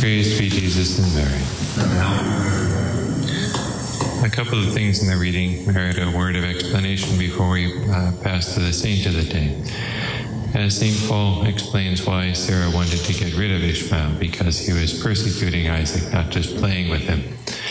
Praise be Jesus and Mary. A couple of things in the reading merit a word of explanation before we pass to the saint of the day. As St. Paul explains why Sarah wanted to get rid of Ishmael, because he was persecuting Isaac, not just playing with him.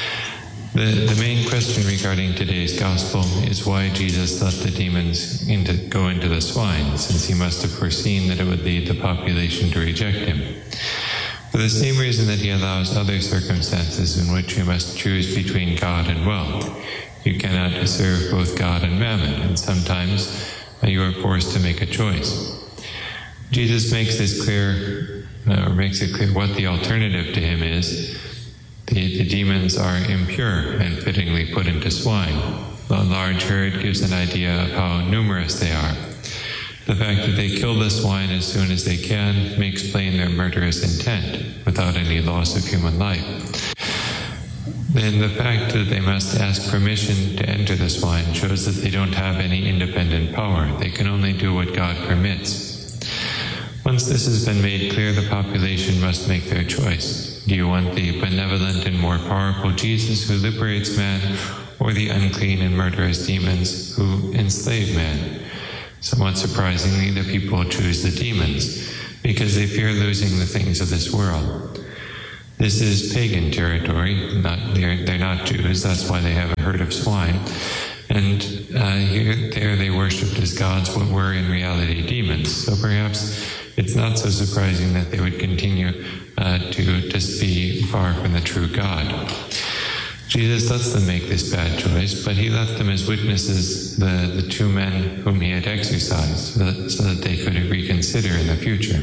The main question regarding today's gospel is why Jesus let the demons go into the swine, since he must have foreseen that it would lead the population to reject him. For the same reason that he allows other circumstances in which you must choose between God and wealth. You cannot serve both God and mammon, and sometimes you are forced to make a choice. Jesus makes this clear, makes it clear what the alternative to him is. The demons are impure and fittingly put into swine. A large herd gives an idea of how numerous they are. The fact that they kill the swine as soon as they can makes plain their murderous intent, without any loss of human life. Then the fact that they must ask permission to enter the swine shows that they don't have any independent power. They can only do what God permits. Once this has been made clear, the population must make their choice. Do you want the benevolent and more powerful Jesus who liberates man, or the unclean and murderous demons who enslave man? Somewhat surprisingly, the people choose the demons because they fear losing the things of this world. This is pagan territory. They're not Jews. That's why they have a herd of swine. And there they worshipped as gods what were in reality demons. So perhaps it's not so surprising that they would continue to just be far from the true God. Jesus lets them make this bad choice, but he left them as witnesses, the two men whom he had exorcised, so that they could reconsider in the future.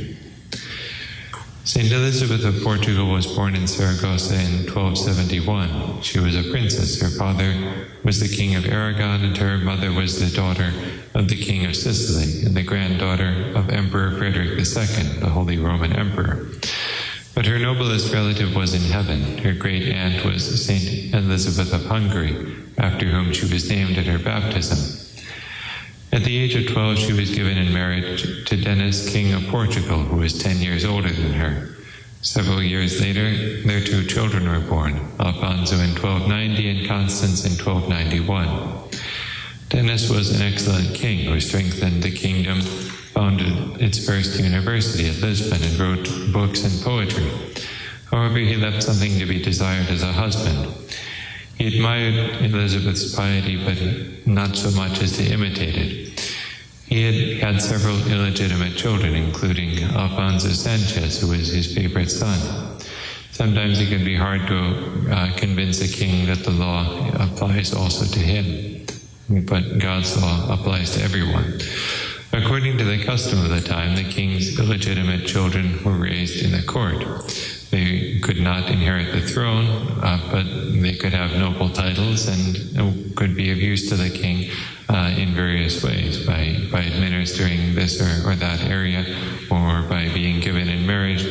Saint Elizabeth of Portugal was born in Saragossa in 1271. She was a princess. Her father was the King of Aragon, and her mother was the daughter of the King of Sicily and the granddaughter of Emperor Frederick II, the Holy Roman Emperor. But her noblest relative was in heaven. Her great aunt was Saint Elizabeth of Hungary, after whom she was named at her baptism. At the age of 12, she was given in marriage to Denis, King of Portugal, who was 10 years older than her. Several years later, their two children were born, Alfonso in 1290 and Constance in 1291. Denis was an excellent king who strengthened the kingdom, founded its first university at Lisbon, and wrote books and poetry. However, he left something to be desired as a husband. He admired Elizabeth's piety, but not so much as to imitate it. He had several illegitimate children, including Alfonso Sanchez, who was his favorite son. Sometimes it can be hard to convince a king that the law applies also to him, but God's law applies to everyone. According to the custom of the time, the king's illegitimate children were raised in the court. They could not inherit the throne, but they could have noble titles and could be of use to the king in various ways, by administering this or that area, or by being given in marriage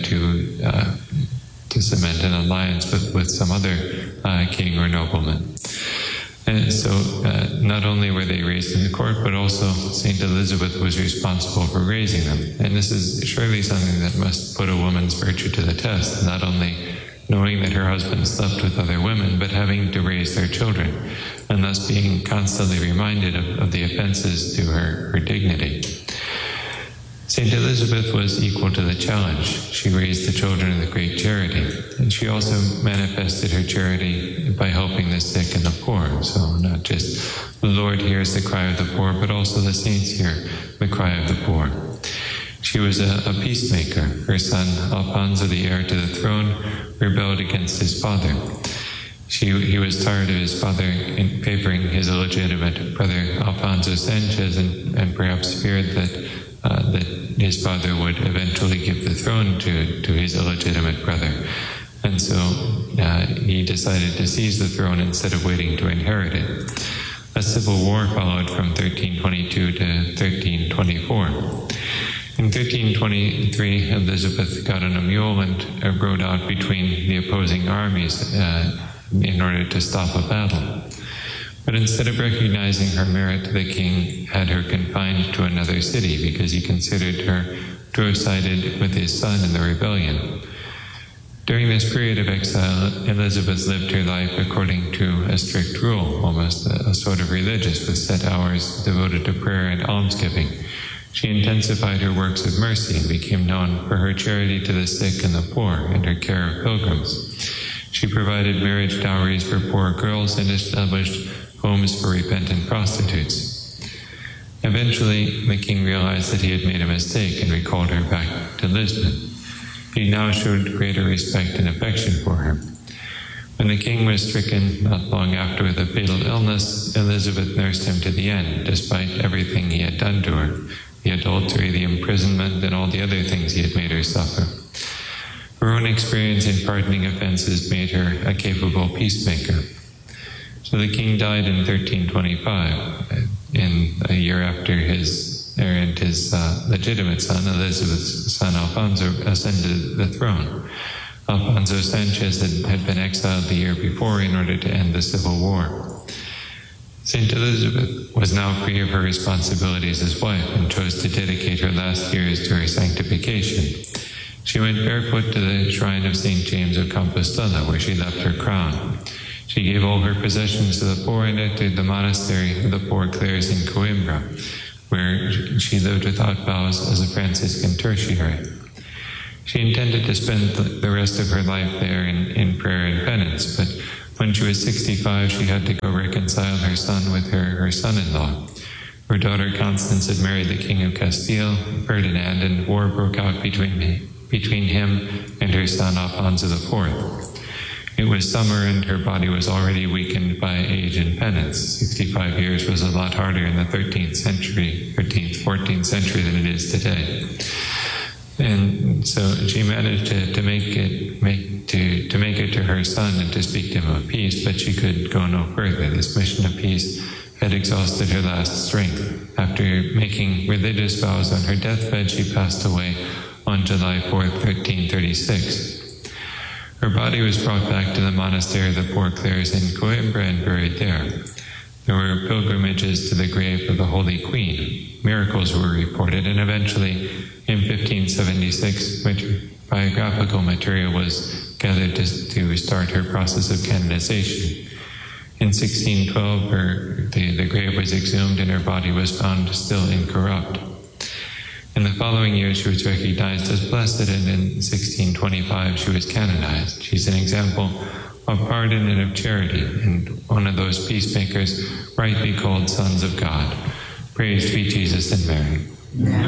to cement an alliance with some other king or nobleman. And so not only were they raised in the court, but also St. Elizabeth was responsible for raising them. And this is surely something that must put a woman's virtue to the test, not only knowing that her husband slept with other women, but having to raise their children, and thus being constantly reminded of the offenses to her dignity. St. Elizabeth was equal to the challenge. She raised the children with great charity, and she also manifested her charity by helping the sick and the poor. So not just the Lord hears the cry of the poor, but also the saints hear the cry of the poor. She was a peacemaker. Her son, Alfonso, the heir to the throne, rebelled against his father. He was tired of his father in favoring his illegitimate brother, Alfonso Sanchez, and perhaps feared that his father would eventually give the throne to his illegitimate brother. And so he decided to seize the throne instead of waiting to inherit it. A civil war followed from 1322 to 1324. In 1323, Elizabeth got on a mule and rode out between the opposing armies in order to stop a battle. But instead of recognizing her merit, the king had her confined to another city because he considered her to have sided with his son in the rebellion. During this period of exile, Elizabeth lived her life according to a strict rule, almost a sort of religious, with set hours devoted to prayer and almsgiving. She intensified her works of mercy and became known for her charity to the sick and the poor and her care of pilgrims. She provided marriage dowries for poor girls and established homes for repentant prostitutes. Eventually, the king realized that he had made a mistake and recalled her back to Lisbon. He now showed greater respect and affection for her. When the king was stricken not long after with a fatal illness, Elizabeth nursed him to the end, despite everything he had done to her, the adultery, the imprisonment, and all the other things he had made her suffer. Her own experience in pardoning offenses made her a capable peacemaker. So the king died in 1325, in a year after his legitimate son, Elizabeth's son Alfonso, ascended the throne. Alfonso Sanchez had been exiled the year before in order to end the civil war. Saint Elizabeth was now free of her responsibilities as wife and chose to dedicate her last years to her sanctification. She went barefoot to the shrine of St. James of Compostela, where she left her crown. She gave all her possessions to the poor and entered the monastery of the Poor Clares in Coimbra, where she lived without vows as a Franciscan tertiary. She intended to spend the rest of her life there in prayer and penance, but when she was 65, she had to go reconcile her son with her son-in-law. Her daughter Constance had married the King of Castile, Ferdinand, and war broke out between him and her son Alfonso IV. It was summer and her body was already weakened by age and penance. 65 years was a lot harder in the 14th century than it is today. And so she managed to make it to her son and to speak to him of peace, but she could go no further. This mission of peace had exhausted her last strength. After making religious vows on her deathbed, she passed away on July 4th, 1336. Her body was brought back to the monastery of the Poor Clares in Coimbra and buried there. There were pilgrimages to the grave of the Holy Queen. Miracles were reported, and eventually, in 1576, biographical material was gathered to start her process of canonization. In 1612, the grave was exhumed and her body was found still incorrupt. In the following year, she was recognized as blessed, and in 1625, she was canonized. She's an example of pardon and of charity, and one of those peacemakers rightly called sons of God. Praised be Jesus and Mary.